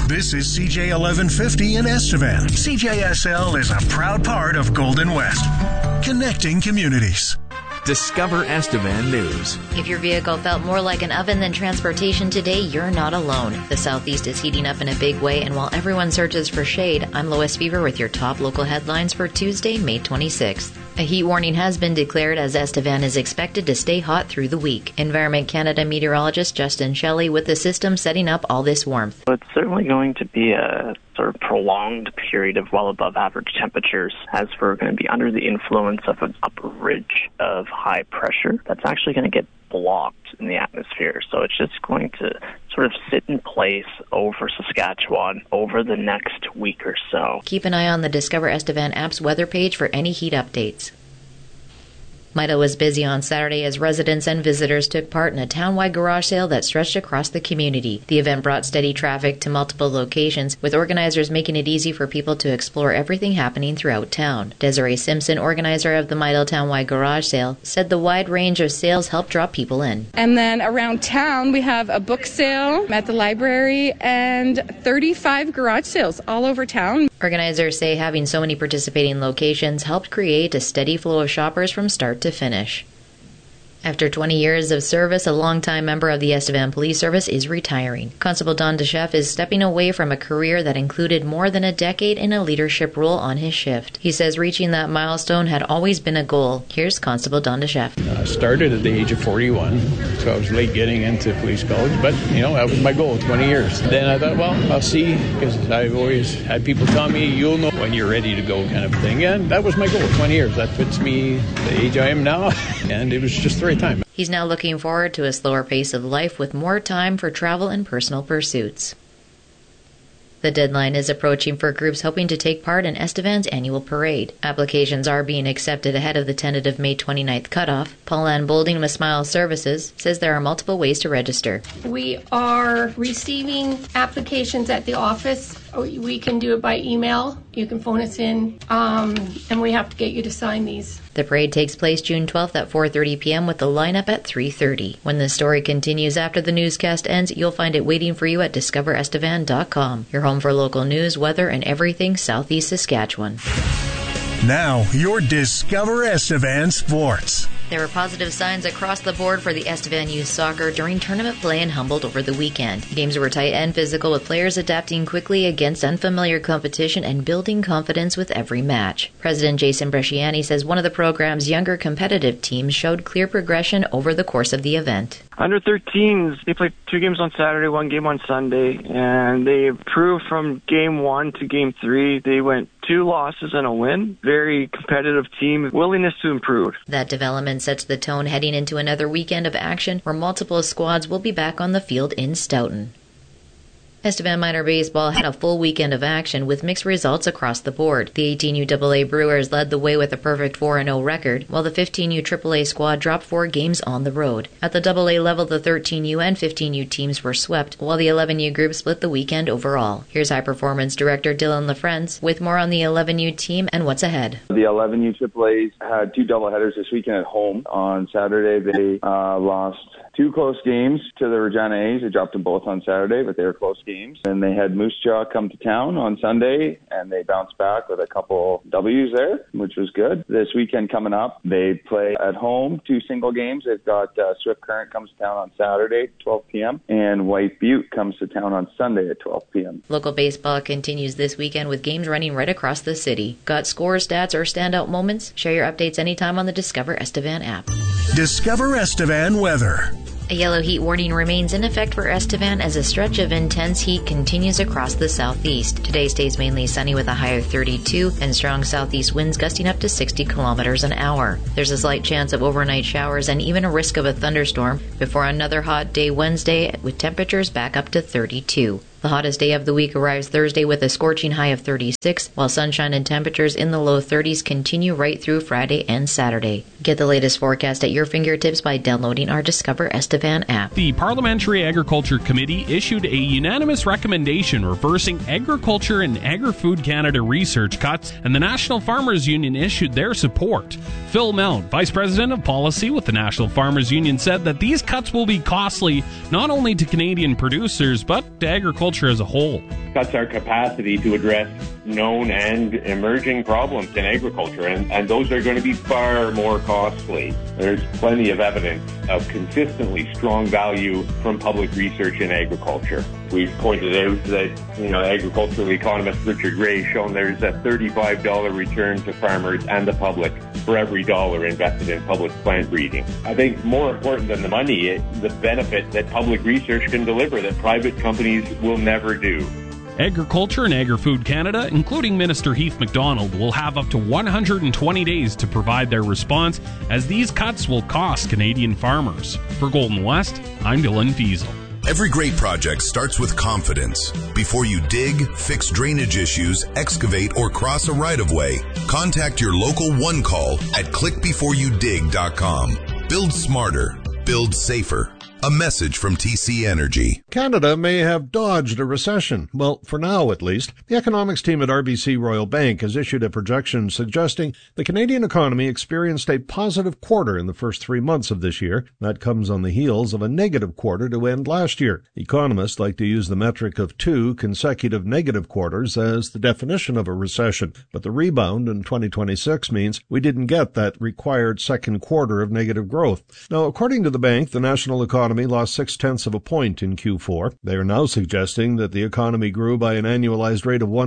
This is CJ 1150 in Estevan. CJSL is a proud part of Golden West, connecting communities. Discover Estevan News. If your vehicle felt more like an oven than transportation today, you're not alone. The Southeast is heating up in a big way, and while everyone searches for shade, I'm Lois Fever with your top local headlines for Tuesday, May 26th. A heat warning has been declared as Estevan is expected to stay hot through the week. Environment Canada meteorologist Justin Shelley with the system setting up all this warmth. It's certainly going to be a sort of prolonged period of well above average temperatures, as we're going to be under the influence of an upper ridge of high pressure that's actually going to get blocked in the atmosphere. So it's just going to sort of sit in place over Saskatchewan over the next week or so. Keep an eye on the Discover Estevan app's weather page for any heat updates. Mida was busy on Saturday as residents and visitors took part in a town-wide garage sale that stretched across the community. The event brought steady traffic to multiple locations, with organizers making it easy for people to explore everything happening throughout town. Desiree Simpson, organizer of the Mida town-wide garage sale, said the wide range of sales helped draw people in. And then around town, we have a book sale at the library and 35 garage sales all over town. Organizers say having so many participating locations helped create a steady flow of shoppers from start to finish. After 20 years of service, a longtime member of the Estevan Police Service is retiring. Constable Don DeChef is stepping away from a career that included more than a decade in a leadership role on his shift. He says reaching that milestone had always been a goal. Here's Constable Don DeChef. I started at the age of 41, so I was late getting into police college, but, that was my goal, 20 years. Then I thought, well, I'll see, because I've always had people tell me, you'll know when you're ready to go kind of thing. And that was my goal, 20 years. That fits me the age I am now, and it was just the right time. He's now looking forward to a slower pace of life with more time for travel and personal pursuits. The deadline is approaching for groups hoping to take part in Estevan's annual parade. Applications are being accepted ahead of the tentative May 29th cutoff. Pauline Bolding with Smile Services says there are multiple ways to register. We are receiving applications at the office. We can do it by email. You can phone us in, and we have to get you to sign these. The parade takes place June 12th at 4:30 p.m. with the lineup at 3:30. When the story continues after the newscast ends, you'll find it waiting for you at discoverestevan.com. Your home for local news, weather, and everything Southeast Saskatchewan. Now, your Discover Estevan Sports. There were positive signs across the board for the Estevan youth soccer during tournament play in Humboldt over the weekend. Games were tight and physical, with players adapting quickly against unfamiliar competition and building confidence with every match. President Jason Bresciani says one of the program's younger competitive teams showed clear progression over the course of the event. Under 13s, they played 2 games on Saturday, 1 game on Sunday, and they improved from game 1 to game 3. They went 2 losses and a win. Very competitive team, willingness to improve. That development sets the tone heading into another weekend of action where multiple squads will be back on the field in Stoughton. Estevan Minor Baseball had a full weekend of action with mixed results across the board. The 18U AA Brewers led the way with a perfect 4-0 record, while the 15U AAA squad dropped 4 games on the road. At the AA level, the 13U and 15U teams were swept, while the 11U group split the weekend overall. Here's High Performance Director Dylan LaFrance with more on the 11U team and what's ahead. The 11U AAAs had 2 doubleheaders this weekend at home. On Saturday, they lost 2 close games to the Regina A's. They dropped them both on Saturday, but they were close games. And they had Moose Jaw come to town on Sunday, and they bounced back with a couple W's there, which was good. This weekend coming up, they play at home 2 single games. They've got Swift Current comes to town on Saturday, 12 p.m., and White Butte comes to town on Sunday at 12 p.m. Local baseball continues this weekend with games running right across the city. Got scores, stats, or standout moments? Share your updates anytime on the Discover Estevan app. Discover Estevan weather. A yellow heat warning remains in effect for Estevan as a stretch of intense heat continues across the southeast. Today stays mainly sunny with a high of 32 and strong southeast winds gusting up to 60 kilometers an hour. There's a slight chance of overnight showers and even a risk of a thunderstorm before another hot day Wednesday with temperatures back up to 32. The hottest day of the week arrives Thursday with a scorching high of 36, while sunshine and temperatures in the low 30s continue right through Friday and Saturday. Get the latest forecast at your fingertips by downloading our Discover Estevan app. The Parliamentary Agriculture Committee issued a unanimous recommendation reversing Agriculture and Agri-Food Canada research cuts, and the National Farmers Union issued their support. Phil Mount, Vice President of Policy with the National Farmers Union, said that these cuts will be costly not only to Canadian producers but to agriculture as a whole. cuts our capacity to address known and emerging problems in agriculture, and those are going to be far more costly. There's plenty of evidence of consistently strong value from public research in agriculture. We've pointed out that, agricultural economist Richard Gray has shown there's a $35 return to farmers and the public for every dollar invested in public plant breeding. I think more important than the money, the benefit that public research can deliver that private companies will never do. Agriculture and Agri-Food Canada, including Minister Heath MacDonald, will have up to 120 days to provide their response, as these cuts will cost Canadian farmers. For Golden West, I'm Dylan Fiesel. Every great project starts with confidence. Before you dig, fix drainage issues, excavate, or cross a right-of-way, contact your local One Call at clickbeforeyoudig.com. Build smarter. Build safer. A message from TC Energy. Canada may have dodged a recession. Well, for now at least. The economics team at RBC Royal Bank has issued a projection suggesting the Canadian economy experienced a positive quarter in the first 3 months of this year. That comes on the heels of a negative quarter to end last year. Economists like to use the metric of 2 consecutive negative quarters as the definition of a recession, but the rebound in 2026 means we didn't get that required second quarter of negative growth. Now, according to the bank, the national economy lost 0.6 of a point in Q4. They are now suggesting that the economy grew by an annualized rate of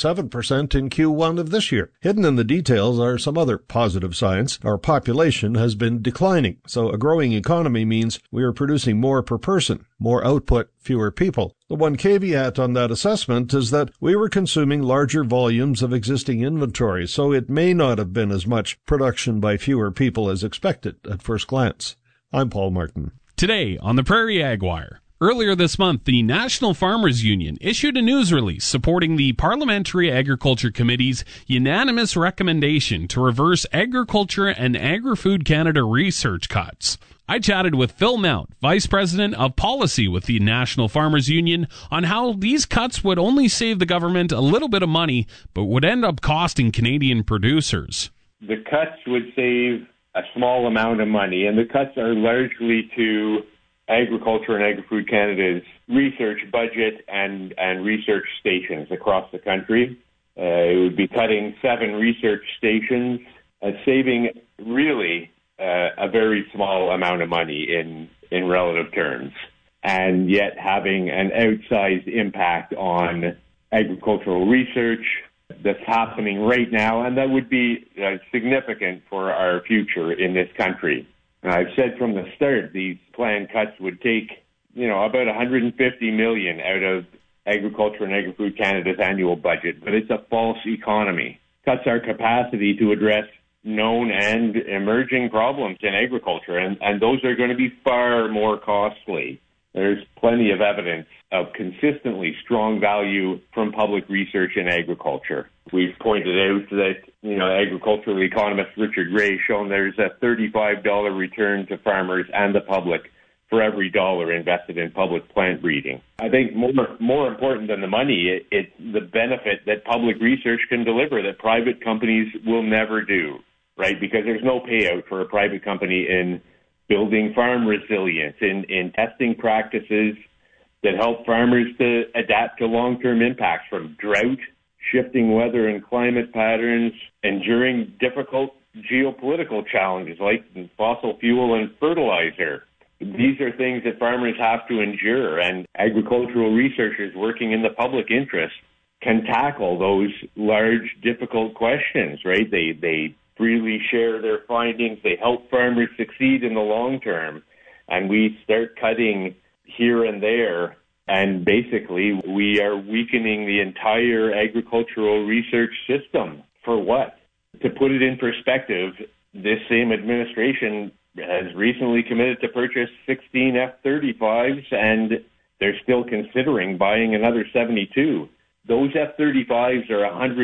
1.7% in Q1 of this year. Hidden in the details are some other positive signs. Our population has been declining, so a growing economy means we are producing more per person, more output, fewer people. The one caveat on that assessment is that we were consuming larger volumes of existing inventory, so it may not have been as much production by fewer people as expected at first glance. I'm Paul Martin. Today on the Prairie Ag Wire. Earlier this month, the National Farmers Union issued a news release supporting the Parliamentary Agriculture Committee's unanimous recommendation to reverse Agriculture and Agri-Food Canada research cuts. I chatted with Phil Mount, Vice President of Policy with the National Farmers Union, on how these cuts would only save the government a little bit of money, but would end up costing Canadian producers. The cuts would save a small amount of money, and the cuts are largely to Agriculture and Agri-Food Canada's research budget and research stations across the country. It would be cutting 7 research stations, saving really a very small amount of money in relative terms, and yet having an outsized impact on agricultural research that's happening right now, and that would be significant for our future in this country. And I've said from the start, these planned cuts would take, about $150 million out of Agriculture and Agri-Food Canada's annual budget, but it's a false economy. Cuts our capacity to address known and emerging problems in agriculture, and those are going to be far more costly. There's plenty of evidence of consistently strong value from public research in agriculture. We've pointed out that, agricultural economist Richard Gray has shown there's a $35 return to farmers and the public for every dollar invested in public plant breeding. I think more important than the money, it's the benefit that public research can deliver that private companies will never do, right? Because there's no payout for a private company in building farm resilience, in testing practices that help farmers to adapt to long-term impacts from drought, shifting weather and climate patterns, enduring difficult geopolitical challenges like fossil fuel and fertilizer. These are things that farmers have to endure, and agricultural researchers working in the public interest can tackle those large, difficult questions, right? They freely share their findings. They help farmers succeed in the long term. And we start cutting here and there. And basically, we are weakening the entire agricultural research system. For what? To put it in perspective, this same administration has recently committed to purchase 16 F-35s, and they're still considering buying another 72. Those F-35s are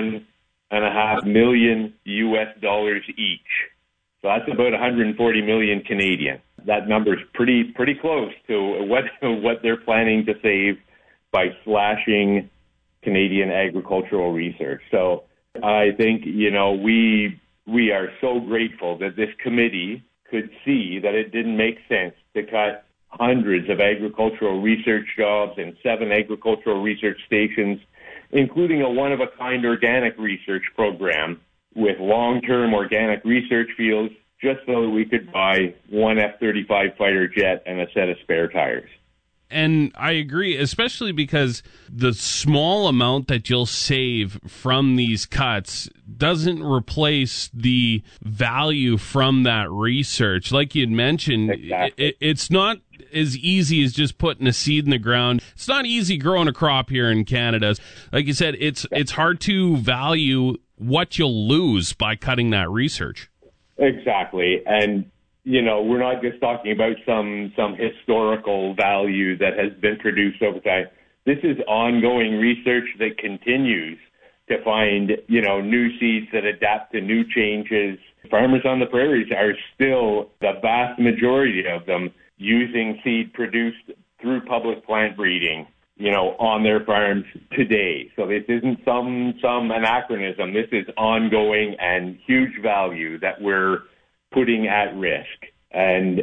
$101.5 million each. So that's about 140 million Canadian. That number is pretty close to what they're planning to save by slashing Canadian agricultural research. So I think, we are so grateful that this committee could see that it didn't make sense to cut hundreds of agricultural research jobs and 7 agricultural research stations, including a one-of-a-kind organic research program with long-term organic research fields, just so that we could buy one F-35 fighter jet and a set of spare tires. And I agree, especially because the small amount that you'll save from these cuts doesn't replace the value from that research. Like you had mentioned, exactly. It's not as easy as just putting a seed in the ground. It's not easy growing a crop here in Canada. Like you said, it's hard to value what you'll lose by cutting that research. Exactly. And we're not just talking about some historical value that has been produced over time. This is ongoing research that continues to find, new seeds that adapt to new changes. Farmers on the prairies are still, the vast majority of them, using seed produced through public plant breeding, on their farms today. So this isn't some anachronism. This is ongoing and huge value that we're putting at risk. And,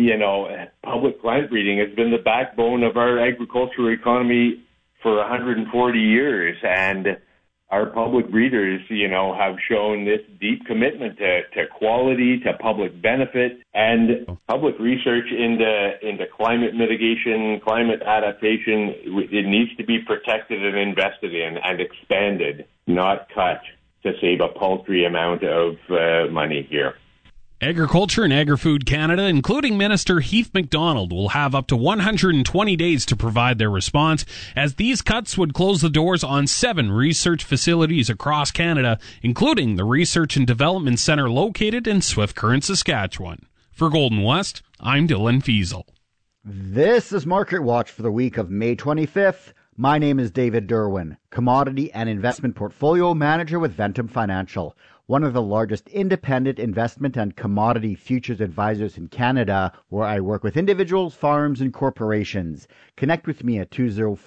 public plant breeding has been the backbone of our agricultural economy for 140 years. And our public breeders, have shown this deep commitment to quality, to public benefit, and public research into climate mitigation, climate adaptation. It needs to be protected and invested in and expanded, not cut to save a paltry amount of money here. Agriculture and Agri-Food Canada, including Minister Heath MacDonald, will have up to 120 days to provide their response, as these cuts would close the doors on 7 research facilities across Canada, including the Research and Development Centre located in Swift Current, Saskatchewan. For Golden West, I'm Dylan Fiesel. This is Market Watch for the week of May 25th. My name is David Derwin, Commodity and Investment Portfolio Manager with Ventum Financial, one of the largest independent investment and commodity futures advisors in Canada, where I work with individuals, farms, and corporations. Connect with me at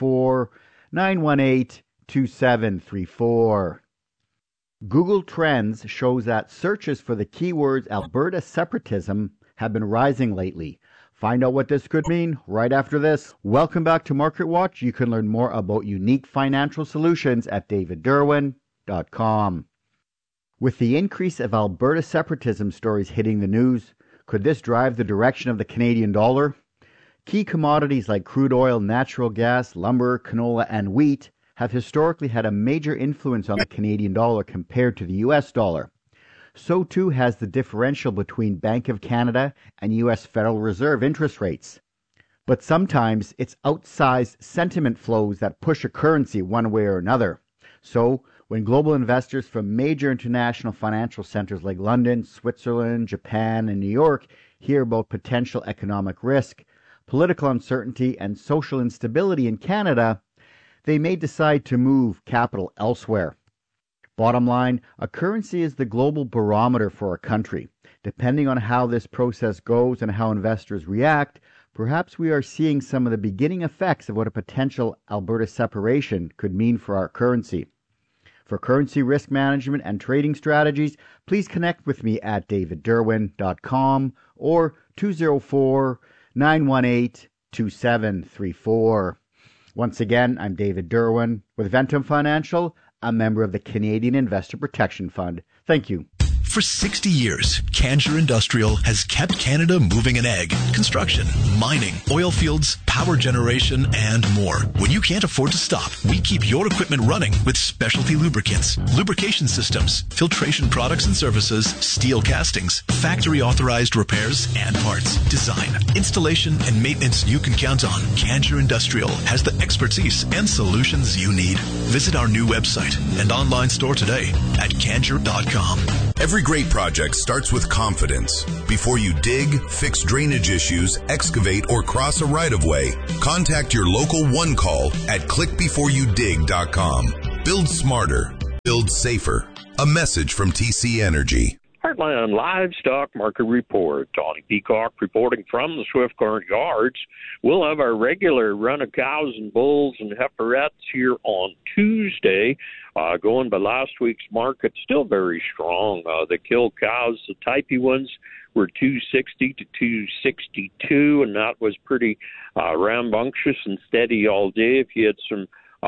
204-918-2734. Google Trends shows that searches for the keywords Alberta separatism have been rising lately. Find out what this could mean right after this. Welcome back to Market Watch. You can learn more about unique financial solutions at davidderwin.com. With the increase of Alberta separatism stories hitting the news, could this drive the direction of the Canadian dollar? Key commodities like crude oil, natural gas, lumber, canola, and wheat have historically had a major influence on the Canadian dollar compared to the U.S. dollar. So too has the differential between Bank of Canada and U.S. Federal Reserve interest rates. But sometimes it's outsized sentiment flows that push a currency one way or another. So, when global investors from major international financial centers like London, Switzerland, Japan, and New York hear about potential economic risk, political uncertainty, and social instability in Canada, they may decide to move capital elsewhere. Bottom line, a currency is the global barometer for a country. Depending on how this process goes and how investors react, perhaps we are seeing some of the beginning effects of what a potential Alberta separation could mean for our currency. For currency risk management and trading strategies, please connect with me at davidderwin.com or 204-918-2734. Once again, I'm David Derwin with Ventum Financial, a member of the Canadian Investor Protection Fund. Thank you. For 60 years, Cantor Industrial has kept Canada moving in ag, construction, mining, oil fields, power generation, and more. When you can't afford to stop, we keep your equipment running with specialty lubricants, lubrication systems, filtration products and services, steel castings, factory-authorized repairs and parts, design, installation, and maintenance you can count on. Cantor Industrial has the expertise and solutions you need. Visit our new website and online store today at cantor.com. Every great project starts with confidence. Before you dig, fix drainage issues, excavate, or cross a right-of-way, contact your local one call at clickbeforeyoudig.com. Build smarter. Build safer. A message from TC Energy. Heart Heartland Livestock Market Report. Tawny Peacock reporting from the Swift Current Yards. We'll have our regular run of cows and bulls and heiferettes here on Tuesday. Going by last week's market, still very strong. The killed cows, the typey ones, were 260 to 262, and that was pretty rambunctious and steady all day. If you had some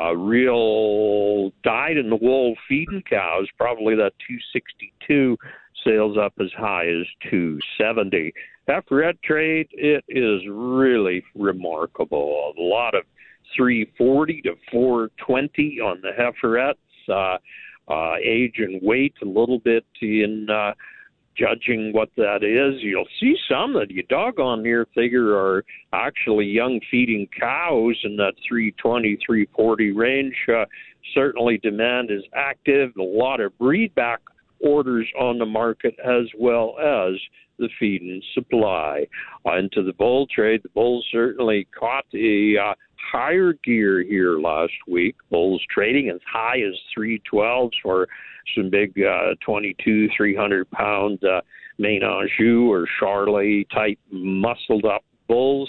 real dyed-in-the-wool feeding cows, probably that 262 sales up as high as 270. Heiferette trade, it is really remarkable. A lot of 340 to 420 on the heiferettes. Age and weight a little bit in judging what that is. You'll see some that you doggone near figure are actually young feeding cows in that 320, 340 range. Certainly demand is active. A lot of breed back orders on the market as well as the feed and supply. Into the bull trade, the bulls certainly caught a higher gear here last week. Bulls trading as high as 312s for some big 22, 300-pound Maine Anjou or Charolais type muscled up bulls.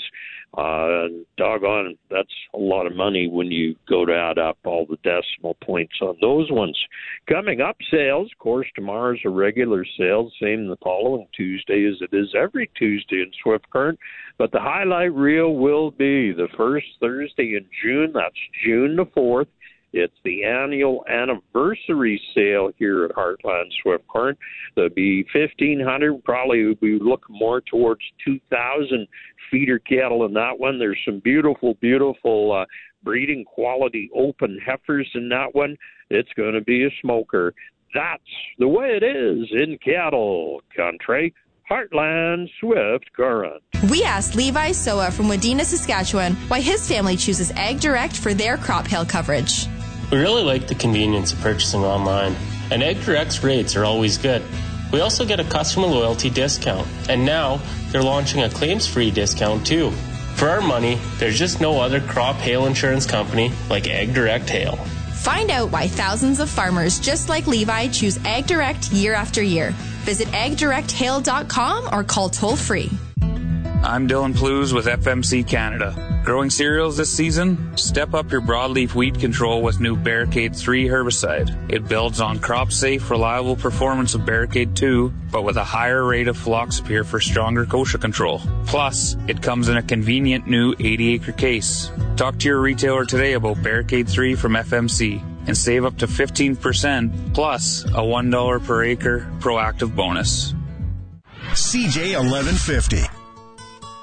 Doggone, that's a lot of money when you go to add up all the decimal points on those ones. Coming up, sales. Of course, tomorrow's a regular sale, same the following Tuesday as it is every Tuesday in Swift Current. But the highlight reel will be the first Thursday in June. That's June the 4th. It's the annual anniversary sale here at Heartland Swift Current. There'll be 1,500, probably we'll be looking more towards 2,000 feeder cattle in that one. There's some beautiful, beautiful breeding quality open heifers in that one. It's going to be a smoker. That's the way it is in cattle country. Heartland Swift Current. We asked Levi Soa from Wadena, Saskatchewan, why his family chooses Ag Direct for their crop hail coverage. We really like the convenience of purchasing online, and Ag Direct's rates are always good. We also get a customer loyalty discount, and now they're launching a claims-free discount too. For our money, there's just no other crop hail insurance company like Ag Direct Hail. Find out why thousands of farmers just like Levi choose Ag Direct year after year. Visit agdirecthail.com or call toll-free. I'm Dylan Plews with FMC Canada. Growing cereals this season? Step up your broadleaf weed control with new Barricade 3 herbicide. It builds on crop-safe, reliable performance of Barricade 2, but with a higher rate of Phloxapyr for stronger kochia control. Plus, it comes in a convenient new 80-acre case. Talk to your retailer today about Barricade 3 from FMC and save up to 15% plus a $1 per acre proactive bonus. CJ 1150.